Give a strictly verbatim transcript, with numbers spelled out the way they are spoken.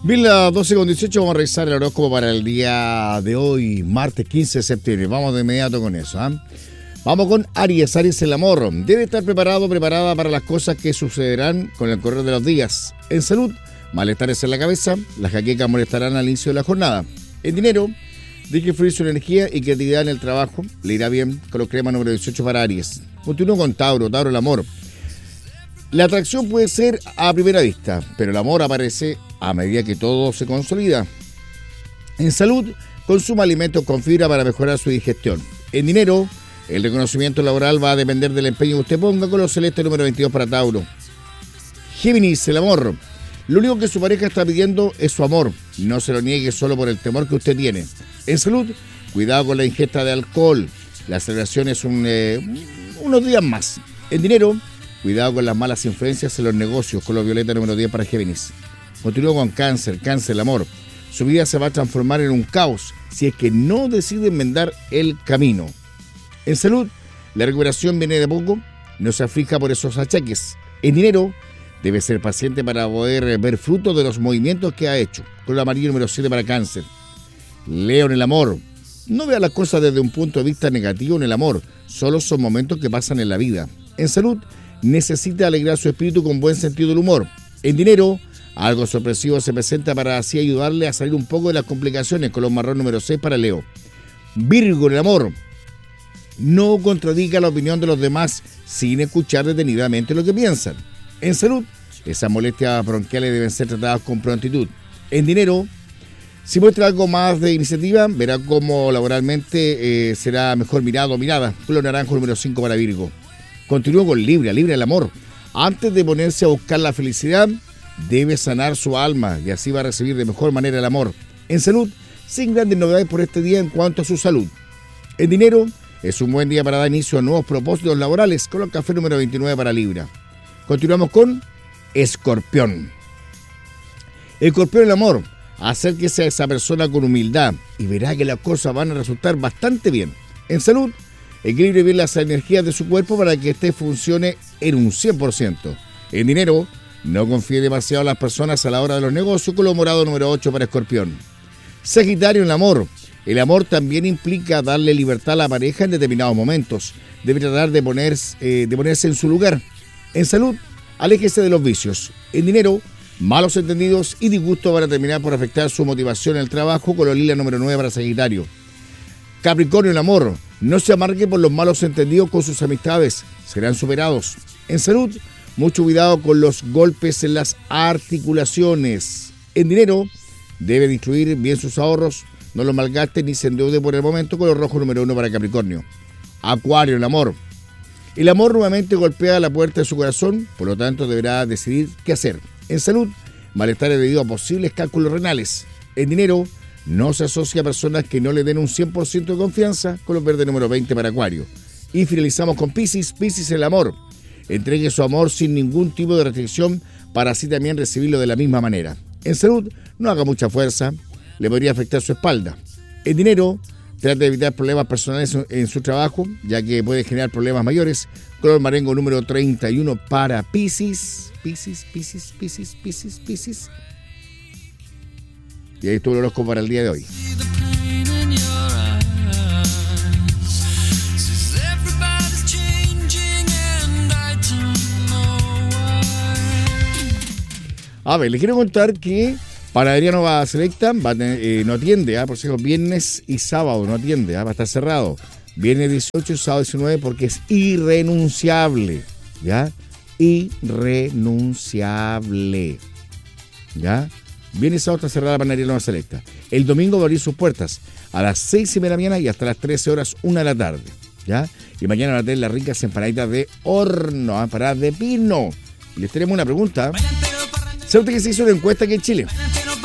Bien, las doce con dieciocho vamos a revisar el horóscopo para el día de hoy, martes quince de septiembre. Vamos de inmediato con eso. ¿eh? Vamos con Aries. Aries, el amor. Debe estar preparado, preparada para las cosas que sucederán con el correr de los días. En salud, malestares en la cabeza, las jaquecas molestarán al inicio de la jornada. En dinero, deje fluir su energía y creatividad en el trabajo. Le irá bien con los crema número dieciocho para Aries. Continúo con Tauro. Tauro, el amor. La atracción puede ser a primera vista, pero el amor aparece a medida que todo se consolida. En salud, consuma alimentos con fibra para mejorar su digestión. En dinero, el reconocimiento laboral va a depender del empeño que usted ponga con los celeste número veintidós para Tauro. Géminis, el amor. Lo único que su pareja está pidiendo es su amor. No se lo niegue solo por el temor que usted tiene. En salud, cuidado con la ingesta de alcohol. La celebración es un, eh, unos días más. En dinero, cuidado con las malas influencias en los negocios, con los violeta número diez para Géminis. Continúo con Cáncer. Cáncer, el amor. Su vida se va a transformar en un caos si es que no decide enmendar el camino. En salud, la recuperación viene de poco. No se aflija por esos achaques. En dinero, debe ser paciente para poder ver frutos de los movimientos que ha hecho. Color amarillo número siete para Cáncer. Leo, en el amor. No vea las cosas desde un punto de vista negativo en el amor. Solo son momentos que pasan en la vida. En salud, necesita alegrar su espíritu con buen sentido del humor. En dinero, algo sorpresivo se presenta para así ayudarle a salir un poco de las complicaciones. Color marrón número seis para Leo. Virgo, en el amor. No contradiga la opinión de los demás sin escuchar detenidamente lo que piensan. En salud, esas molestias bronquiales deben ser tratadas con prontitud. En dinero, si muestra algo más de iniciativa, verá cómo laboralmente eh, será mejor mirado o mirada. Color naranjo número cinco para Virgo. Continúo con Libra. Libra, el amor. Antes de ponerse a buscar la felicidad, debe sanar su alma y así va a recibir de mejor manera el amor. En salud, sin grandes novedades por este día en cuanto a su salud. En dinero, es un buen día para dar inicio a nuevos propósitos laborales. Con el café número veintinueve para Libra. Continuamos con Escorpión. Escorpión, el amor. Acérquese a esa persona con humildad y verá que las cosas van a resultar bastante bien. En salud, equilibre bien las energías de su cuerpo para que éste funcione en un cien por ciento. En dinero, no confíe demasiado en las personas a la hora de los negocios. Color morado número ocho para Escorpión. Sagitario, en el amor. El amor también implica darle libertad a la pareja en determinados momentos. Debe tratar de, poner, eh, de ponerse en su lugar. En salud, aléjese de los vicios. En dinero, malos entendidos y disgustos van a terminar por afectar su motivación en el trabajo. Color lila número nueve para Sagitario. Capricornio, el amor. No se amargue por los malos entendidos con sus amistades. Serán superados. En salud, mucho cuidado con los golpes en las articulaciones. En dinero, debe distribuir bien sus ahorros. No los malgaste ni se endeude por el momento. Color rojo número uno para Capricornio. Acuario, el amor. El amor nuevamente golpea la puerta de su corazón, por lo tanto deberá decidir qué hacer. En salud, malestar debido a posibles cálculos renales. En dinero, no se asocia a personas que no le den un cien por ciento de confianza. Color verde número veinte para Acuario. Y finalizamos con Piscis. Piscis, el amor. Entregue su amor sin ningún tipo de restricción para así también recibirlo de la misma manera. En salud, no haga mucha fuerza. Le podría afectar su espalda. En dinero, trate de evitar problemas personales en su trabajo, ya que puede generar problemas mayores. Color marengo número treinta y uno para Piscis. Piscis, Piscis, Piscis, Piscis, Piscis. Y ahí estuvo el horóscopo para el día de hoy. A ver, les quiero contar que Panadería Nova Selecta va a tener, eh, no atiende, ¿eh? por cierto, viernes y sábado no atiende, ¿eh? va a estar cerrado. Viernes dieciocho y sábado diecinueve porque es irrenunciable, ¿ya? Irrenunciable, ¿ya? Viernes y sábado está cerrada la Panadería Nova Selecta. El domingo va a abrir sus puertas a las seis y media de la mañana y hasta las trece horas, una de la tarde, ¿ya? Y mañana van a tener las ricas empanaditas de horno, empanadas de pino. Y les tenemos una pregunta. ¿Sabe usted que se hizo una encuesta aquí en Chile?